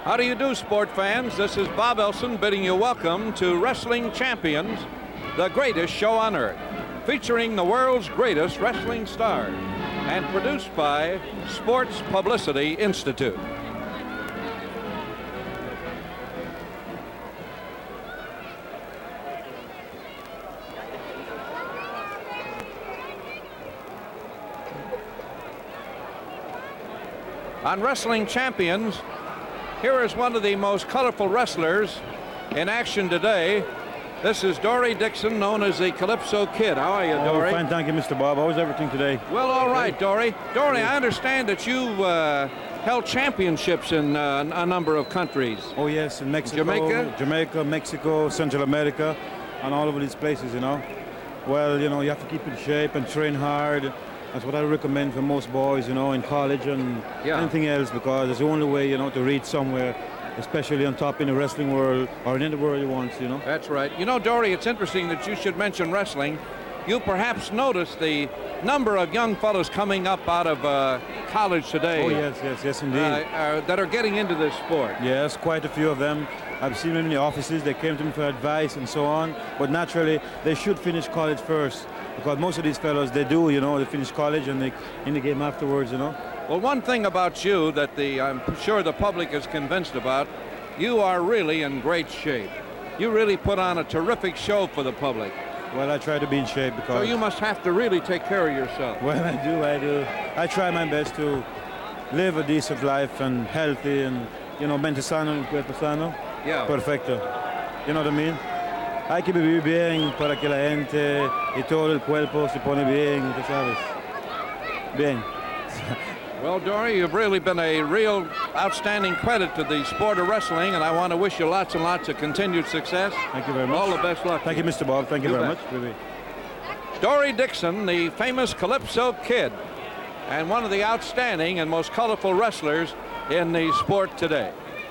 How do you do, sport fans? This is Bob Elson bidding you welcome to Wrestling Champions, the greatest show on earth, featuring the world's greatest wrestling stars, and produced by Sports Publicity Institute. On Wrestling Champions, here is one of the most colorful wrestlers in action today. This is Dory Dixon, known as the Calypso Kid. How are you, Dory? Fine, thank you, Mr. Bob. How's everything today? Well, all right, Dory. Dory, I understand that you held championships in a number of countries. Oh, yes, in Mexico, Jamaica, Mexico, Central America, and all over these places, you know. Well, you know, you have to keep in shape and train hard. That's what I recommend for most boys, you know, in college and anything else, because it's the only way, you know, to reach somewhere, especially on top in the wrestling world or in any world you want, you know. That's right. You know, Dory, it's interesting that you should mention wrestling. You perhaps noticed the number of young fellows coming up out of college today. Oh, yes, indeed. That are getting into this sport. Yes, quite a few of them. I've seen them in the offices. They came to me for advice and so on. But naturally, they should finish college first, because most of these fellows, they do, you know, they finish college and they in the game afterwards, you know. Well, one thing about you that I'm sure the public is convinced about, you are really in great shape. You really put on a terrific show for the public. Well, I try to be in shape because... So you must have to really take care of yourself. Well, I do. I try my best to live a decent life and healthy and, you know, mente sano y cuerpo sano. Yeah. Perfecto. You know what I mean? Hay que vivir bien para que la gente y todo el cuerpo se pone bien, tú sabes. Bien. Well, Dory, you've really been a real outstanding credit to the sport of wrestling, and I want to wish you lots and lots of continued success. Thank you very much. All the best luck. Thank you, Mr. Bob. Thank you very much. Dory Dixon, the famous Calypso Kid, and one of the outstanding and most colorful wrestlers in the sport today.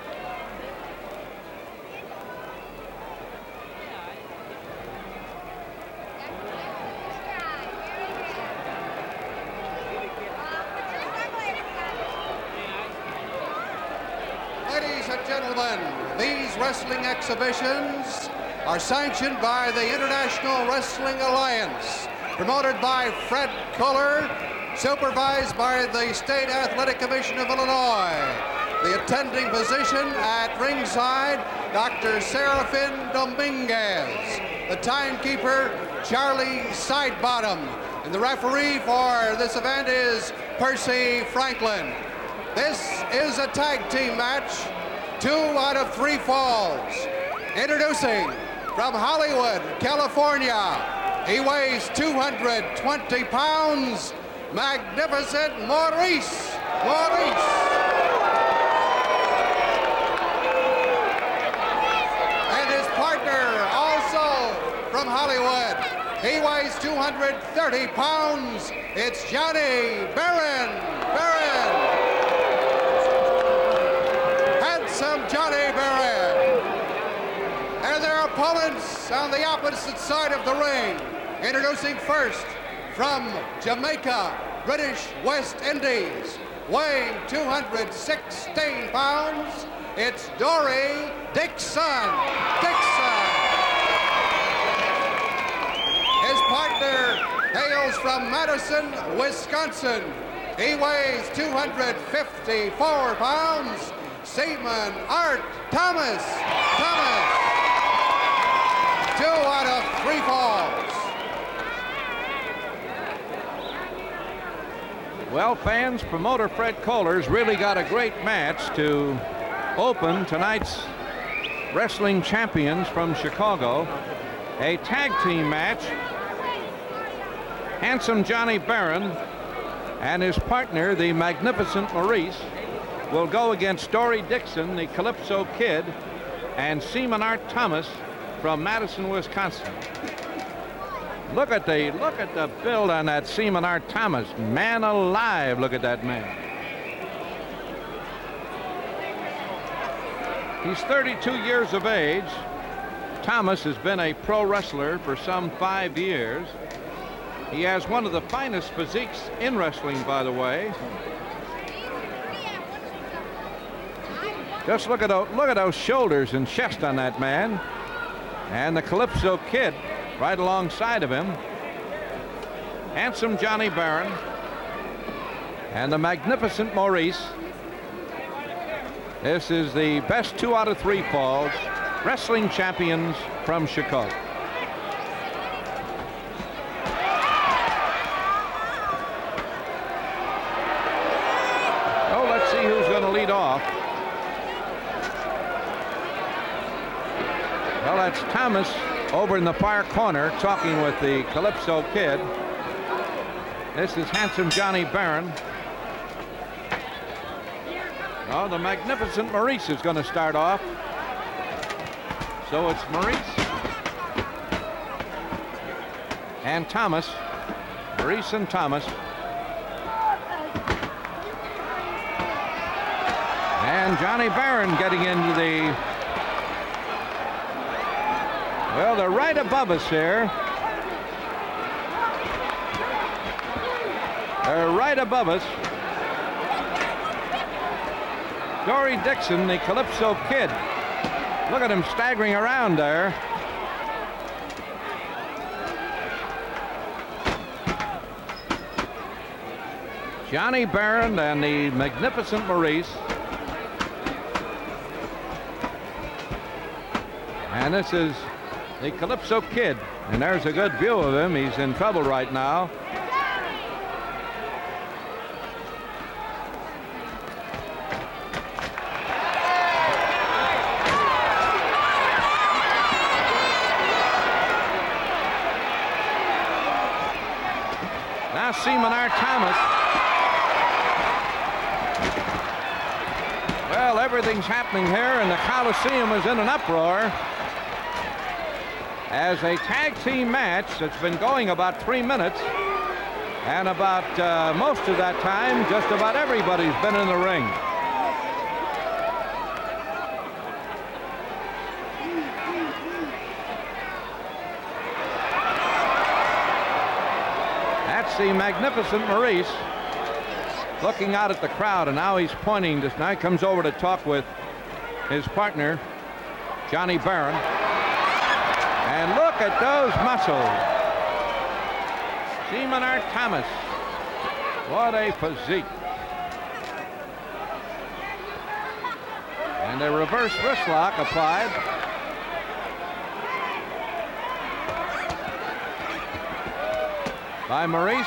Ladies and gentlemen, these wrestling exhibitions are sanctioned by the International Wrestling Alliance, promoted by Fred Kohler, supervised by the State Athletic Commission of Illinois. The attending physician at ringside, Dr. Serafin Dominguez. The timekeeper, Charlie Sidebottom. And the referee for this event is Percy Franklin. This is a tag team match, 2 out of 3 falls. Introducing from Hollywood, California, he weighs 220 pounds, Magnificent Maurice. And his partner, also from Hollywood, he weighs 230 pounds, it's Johnny Barron. Johnny Barron. And their opponents on the opposite side of the ring. Introducing first from Jamaica, British West Indies, weighing 216 pounds, it's Dory Dixon. His partner hails from Madison, Wisconsin. He weighs 254 pounds, Seaman Art Thomas. 2 out of 3 falls. Well, fans, promoter Fred Kohler's really got a great match to open tonight's Wrestling Champions from Chicago. A tag team match. Handsome Johnny Barron and his partner, the Magnificent Maurice, will go against Dory Dixon, the Calypso Kid, and Seaman Art Thomas from Madison, Wisconsin. Look at the build on that Seaman Art Thomas. Man alive, look at that man. He's 32 years of age. Thomas has been a pro wrestler for some 5 years. He has one of the finest physiques in wrestling, by the way. Just look at those shoulders and chest on that man. And the Calypso Kid right alongside of him. Handsome Johnny Barron and the Magnificent Maurice. This is the best 2 out of 3 falls wrestling champions from Chicago. Oh, let's see who's going to lead off. Well, that's Thomas over in the far corner talking with the Calypso Kid. This is Handsome Johnny Barron. Oh, the Magnificent Maurice is going to start off. So it's Maurice and Thomas. Maurice and Thomas. And Johnny Barron getting into the... Well, they're right above us here. They're right above us. Dory Dixon, the Calypso Kid. Look at him staggering around there. Johnny Barron and the Magnificent Maurice. And this is the Calypso Kid. And there's a good view of him. He's in trouble right now. Seaman R. Thomas. Well, everything's happening here, and the Coliseum is in an uproar as a tag team match that's been going about 3 minutes, and about most of that time, just about everybody's been in the ring. The Magnificent Maurice looking out at the crowd, and now he's pointing. Now he comes over to talk with his partner, Johnny Barron. And look at those muscles. Seaman R. Thomas. What a physique. And a reverse wrist lock applied. By Maurice.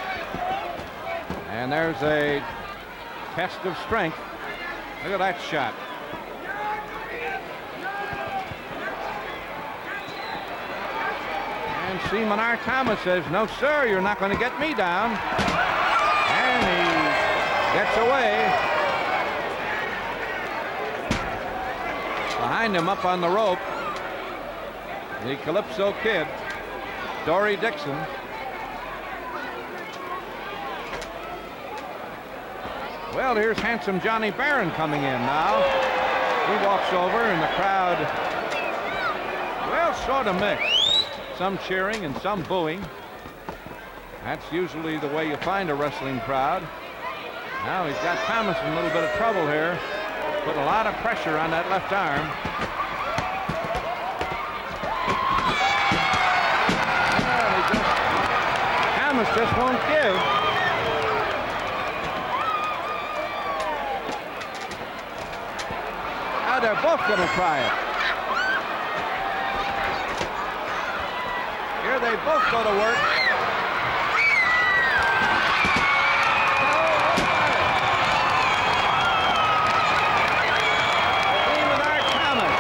And there's a test of strength. Look at that shot. And Seaman R. Thomas says, no, sir, you're not going to get me down. And he gets away. Behind him up on the rope, the Calypso Kid, Dory Dixon. Well, here's Handsome Johnny Barron coming in now. He walks over, and the crowd, well, sort of mixed. Some cheering and some booing. That's usually the way you find a wrestling crowd. Now he's got Thomas in a little bit of trouble here. Put a lot of pressure on that left arm. Well, Thomas just won't give. They're both going to try it. Here they both go to work. Seaman R. Thomas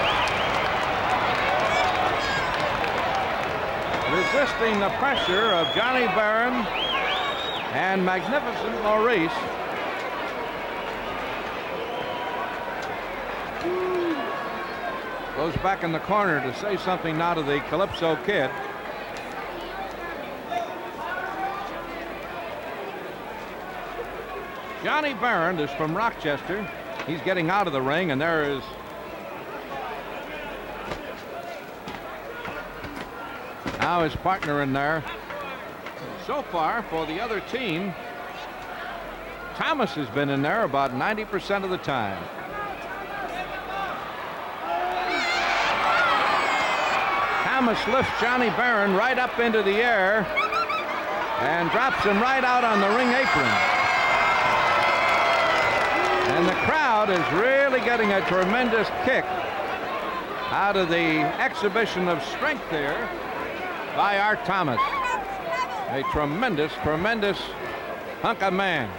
resisting the pressure of Johnny Barron and Magnificent Maurice. Goes back in the corner to say something now to the Calypso Kid. Johnny Barron is from Rochester. He's getting out of the ring, and there is now his partner in there. So far, for the other team, Thomas has been in there about 90% of the time. Thomas lifts Johnny Barron right up into the air and drops him right out on the ring apron. And the crowd is really getting a tremendous kick out of the exhibition of strength here by Art Thomas. A tremendous, tremendous hunk of man.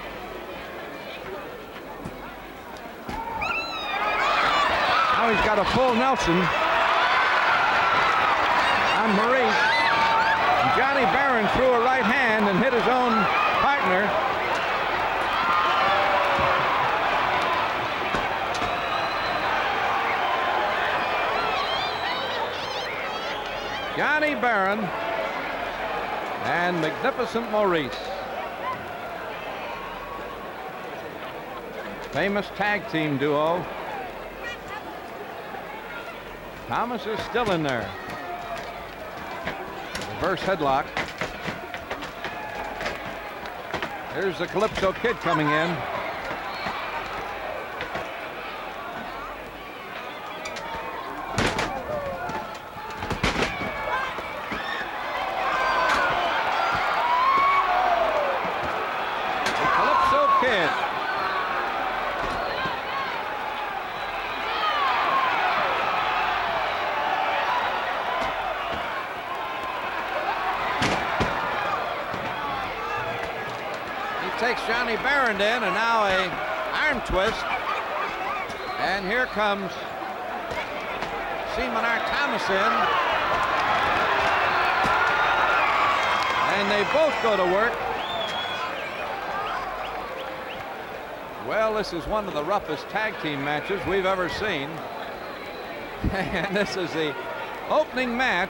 Now he's got a full Nelson on Maurice. And Johnny Barron threw a right hand and hit his own partner. Johnny Barron and Magnificent Maurice. Famous tag team duo. Thomas is still in there. Reverse headlock. Here's the Calypso Kid coming in. The Calypso Kid. Takes Johnny Barron in, and now a arm twist. And here comes Seaman Art Thomas in. And they both go to work. Well, this is one of the roughest tag team matches we've ever seen. And this is the opening match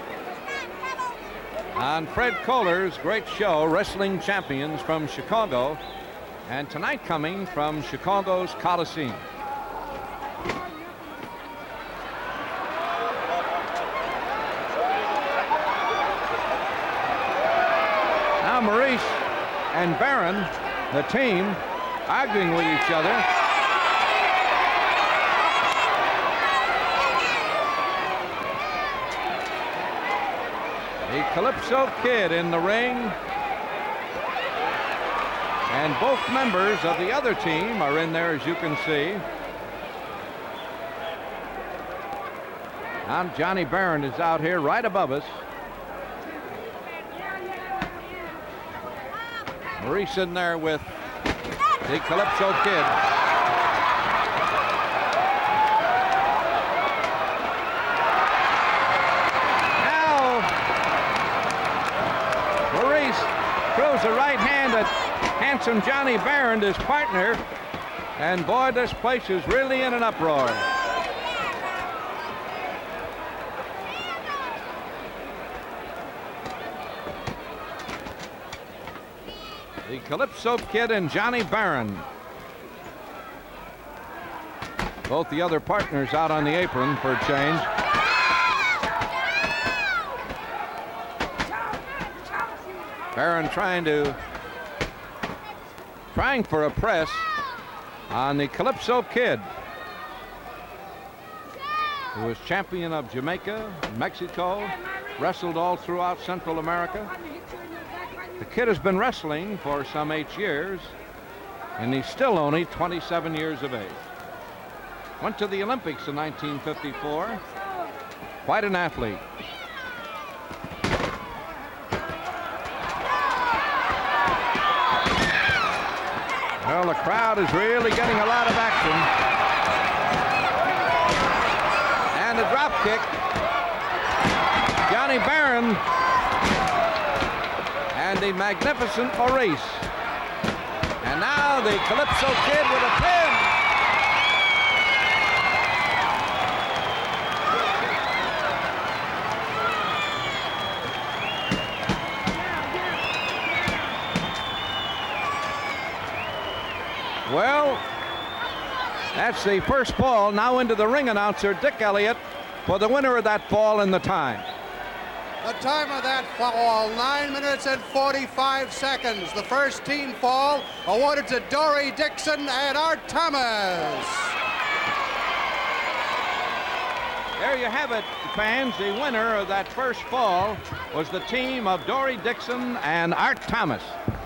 on Fred Kohler's great show, Wrestling Champions from Chicago, and tonight coming from Chicago's Coliseum. Now Maurice and Barron, the team, arguing with each other. The Calypso Kid in the ring. And both members of the other team are in there, as you can see. Now Johnny Barron is out here right above us. Maurice in there with the Calypso Kid. Throws a right hand at handsome Johnny Barron, his partner, and boy, this place is really in an uproar. The Calypso Kid and Johnny Barron. Both the other partners out on the apron for a change. Barron trying for a press on the Calypso Kid, who was champion of Jamaica, Mexico, wrestled all throughout Central America. The Kid has been wrestling for some 8 years, and he's still only 27 years of age. Went to the Olympics in 1954. Quite an athlete. Well, the crowd is really getting a lot of action. And a drop kick. Johnny Barron and the Magnificent Maurice. And now the Calypso Kid with a pin. Well, that's the first fall. Now into the ring announcer, Dick Elliott, for the winner of that fall and the time. The time of that fall, 9 minutes and 45 seconds. The first team fall awarded to Dory Dixon and Art Thomas. There you have it, fans. The winner of that first fall was the team of Dory Dixon and Art Thomas.